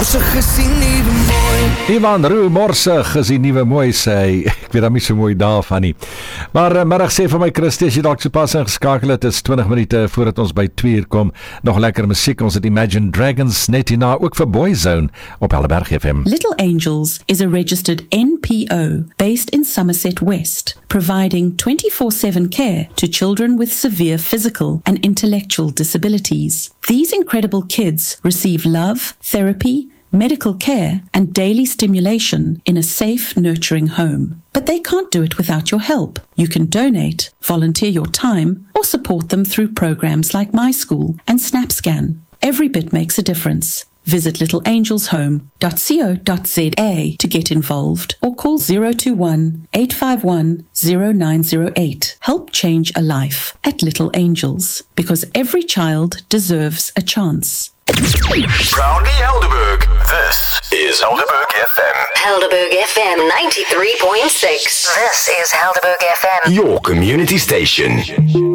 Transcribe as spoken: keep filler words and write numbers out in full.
morsig is die nuwe mooi. Ivan Roo, morsig is die nuwe mooi, sê hy. Ek weet dan nie so mooi daarvan nie. Maar uh, middag sê vir my Christie, as jy dalk so pas ingeskakel het, is twintig minute voordat ons by twee uur kom. Nog lekker musiek, ons het Imagine Dragons net hierna, ook vir Boyzone op Helderberg F M. Little Angels is a registered N P O based in Somerset West, providing twenty-four seven care to children with severe physical and intellectual disabilities. These incredible kids receive love, therapy, medical care and daily stimulation in a safe, nurturing home. But they can't do it without your help. You can donate, volunteer your time, or support them through programs like My School and SnapScan. Every bit makes a difference. Visit little angels home dot co dot za to get involved or call zero two one, eight five one, zero nine zero eight. Help change a life at Little Angels, because every child deserves a chance. Proudly Helderberg, this is Helderberg F M. Helderberg F M ninety-three point six. This is Helderberg F M. Your community station.